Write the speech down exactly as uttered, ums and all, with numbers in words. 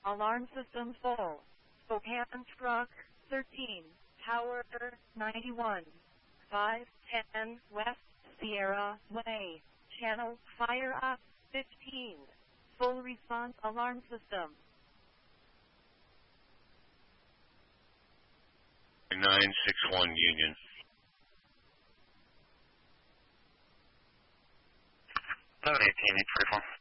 Alarm system full. Spokane truck thirteen. Tower ninety-one. five ten West Sierra Way. Channel fire up fifteen. Full response alarm system. nine six one Union. seven eighteen, eight forty-four.